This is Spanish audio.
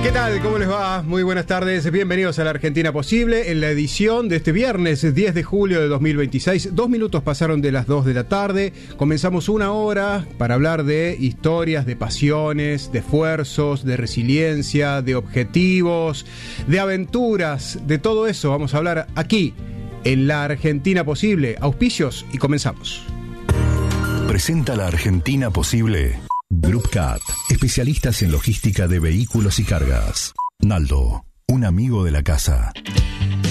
¿Qué tal? ¿Cómo les va? Muy buenas tardes. Bienvenidos a La Argentina Posible en la edición de este viernes 10 de julio de 2026. 2 minutos pasaron de las 2 de la tarde. Comenzamos una hora para hablar de historias, de pasiones, de esfuerzos, de resiliencia, de objetivos, de aventuras. De todo eso vamos a hablar aquí en La Argentina Posible. Auspicios y comenzamos. Presenta La Argentina Posible Group Cat, especialistas en logística de vehículos y cargas. Naldo, un amigo de la casa.